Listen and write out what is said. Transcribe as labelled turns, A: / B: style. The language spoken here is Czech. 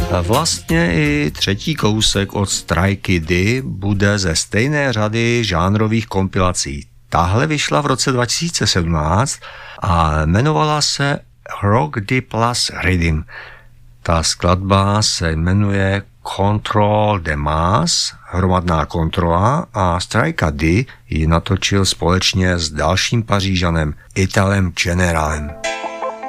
A: Vlastně i třetí kousek od Stray Kiddy bude ze stejné řady žánrových kompilací. Tahle vyšla v roce 2017 a jmenovala se Rock D Plus Rhythm. Ta skladba se jmenuje Control the Mass, hromadná kontrola, a Stray Kiddy ji natočil společně s dalším Pařížanem Italem Generalem.